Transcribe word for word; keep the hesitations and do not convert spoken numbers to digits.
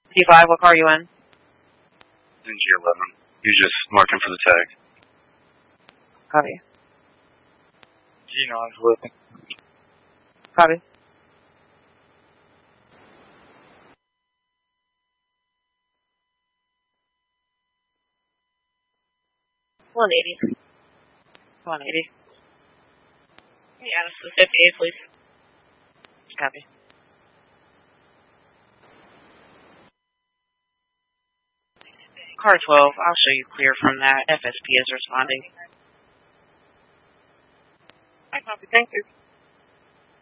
T five, what car are you in? In G eleven. He's just marking for the tag. Copy. G nine's looking. Copy. one eighty. one eighty. Yeah, this is fifty-eight, please. Copy. Car twelve, I'll show you clear from that. F S P is responding. I copy. Thank you.